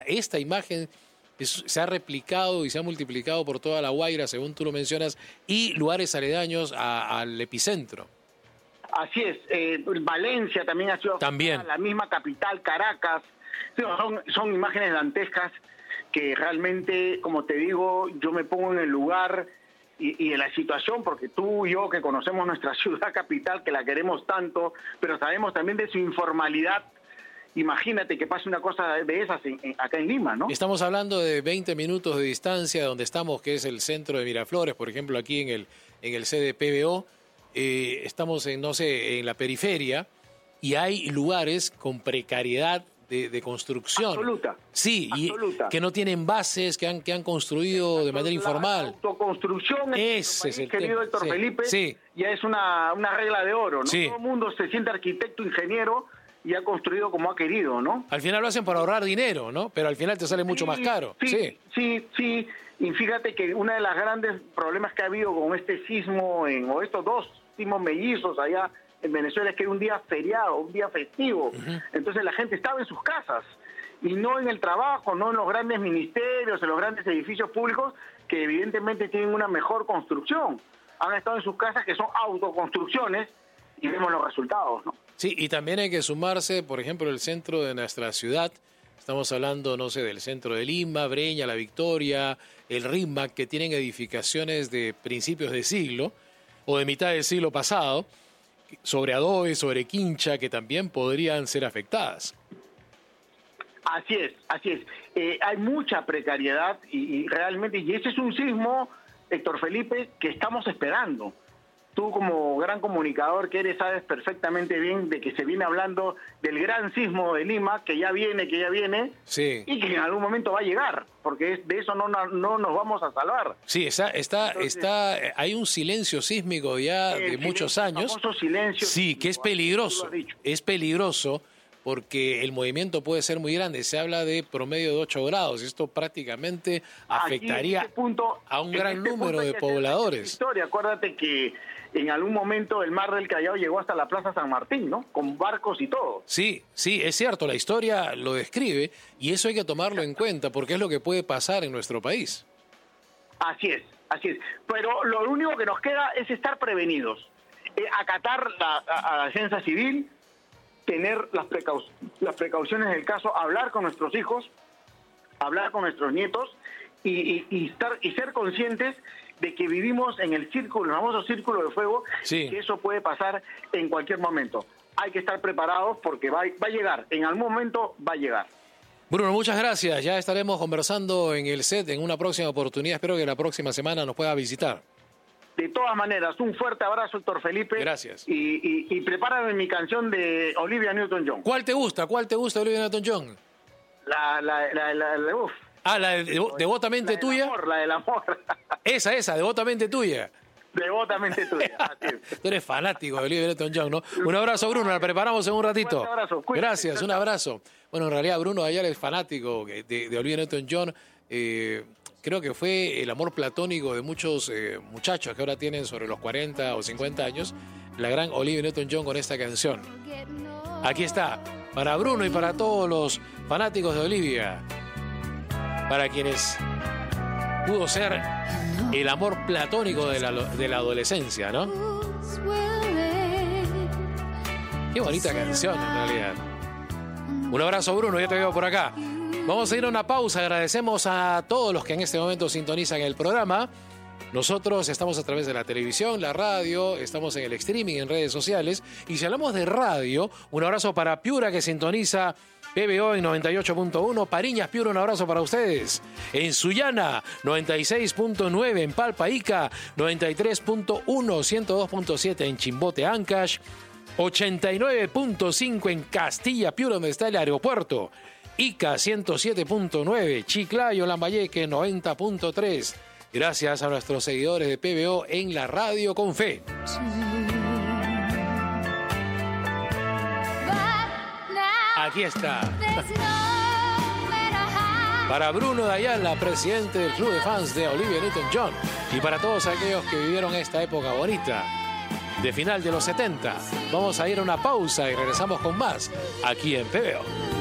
Esta imagen se ha replicado y se ha multiplicado por toda La Guaira, según tú lo mencionas, y lugares aledaños al epicentro. Así es. Valencia también ha sido también. La misma capital, Caracas. Son imágenes dantescas que realmente, como te digo, yo me pongo en el lugar y en la situación, porque tú y yo que conocemos nuestra ciudad capital, que la queremos tanto, pero sabemos también de su informalidad. Imagínate que pase una cosa de esas acá en Lima, ¿no? Estamos hablando de 20 minutos de distancia de donde estamos, que es el centro de Miraflores, por ejemplo, aquí en el sede PBO. Estamos en la periferia, y hay lugares con precariedad de construcción. Absoluta. Sí, absoluta. Y que no tienen bases, que han construido de manera informal. La autoconstrucción, ese es el querido tema. Héctor Sí. Felipe, Sí. ya es una regla de oro, ¿no? Sí. Todo el mundo se siente arquitecto, ingeniero, y ha construido como ha querido, ¿no? Al final lo hacen para ahorrar dinero, ¿no? Pero al final te sale mucho más caro. Sí. Y fíjate que uno de los grandes problemas que ha habido con este sismo, o estos dos sismos mellizos allá en Venezuela, es que era un día feriado, un día festivo. Entonces la gente estaba en sus casas, y no en el trabajo, no en los grandes ministerios, en los grandes edificios públicos, que evidentemente tienen una mejor construcción. Han estado en sus casas, que son autoconstrucciones, y vemos los resultados, ¿no? Sí, y también hay que sumarse, por ejemplo, el centro de nuestra ciudad. Estamos hablando, no sé, del centro de Lima, Breña, La Victoria, el Rímac, que tienen edificaciones de principios de siglo o de mitad del siglo pasado, sobre adobe, sobre quincha, que también podrían ser afectadas. Así es. Hay mucha precariedad y realmente, y ese es un sismo, Héctor Felipe, que estamos esperando. Tú, como gran comunicador que eres, sabes perfectamente bien de que se viene hablando del gran sismo de Lima, que ya viene, sí, y que en algún momento va a llegar, porque de eso no nos vamos a salvar. Sí, hay un silencio sísmico ya de muchos años. El famoso silencio. Sí, que es peligroso. Es peligroso porque el movimiento puede ser muy grande. Se habla de promedio de 8 grados. Esto prácticamente afectaría a un gran número de pobladores. Acuérdate que en algún momento el mar del Callao llegó hasta la Plaza San Martín, ¿no? Con barcos y todo. Sí, es cierto, la historia lo describe, y eso hay que tomarlo en cuenta porque es lo que puede pasar en nuestro país. Así es. Pero lo único que nos queda es estar prevenidos, acatar a la defensa civil, tener las precauciones del caso, hablar con nuestros hijos, hablar con nuestros nietos y ser conscientes de que vivimos en el famoso círculo de fuego, sí, que eso puede pasar en cualquier momento. Hay que estar preparados porque va a llegar, en algún momento va a llegar. Bruno, muchas gracias. Ya estaremos conversando en el set en una próxima oportunidad. Espero que la próxima semana nos pueda visitar. De todas maneras, un fuerte abrazo, Héctor Felipe. Gracias. Y prepárame mi canción de Olivia Newton-John. ¿Cuál te gusta Olivia Newton-John? Uf. Ah, la de Devotamente Tuya. La del amor. Esa, Devotamente Tuya. Devotamente Tuya. Tú eres fanático de Olivia Newton-John, ¿no? Un abrazo, Bruno, la preparamos en un ratito. Un abrazo. Cuídate. Gracias, un abrazo. Bueno, en realidad Bruno Ayala es fanático de Olivia Newton-John. Creo que fue el amor platónico de muchos muchachos que ahora tienen sobre los 40 o 50 años, la gran Olivia Newton-John con esta canción. Aquí está, para Bruno y para todos los fanáticos de Olivia, para quienes pudo ser el amor platónico de la adolescencia, ¿no? Qué bonita canción, en realidad. Un abrazo, Bruno, ya te veo por acá. Vamos a ir a una pausa. Agradecemos a todos los que en este momento sintonizan el programa. Nosotros estamos a través de la televisión, la radio, estamos en el streaming, en redes sociales. Y si hablamos de radio, un abrazo para Piura, que sintoniza PBO en 98.1. Pariñas, Piura, un abrazo para ustedes. En Sullana, 96.9. En Palpa, Ica, 93.1, 102.7. En Chimbote, Ancash, 89.5. En Castilla, Piura, donde está el aeropuerto. Ica 107.9, Chiclayo, Lambayeque 90.3. Gracias a nuestros seguidores de PBO en la radio con fe. Aquí está. Para Bruno de Ayala, presidente del club de fans de Olivia Newton-John, y para todos aquellos que vivieron esta época bonita de final de los 70. Vamos a ir a una pausa y regresamos con más aquí en PBO.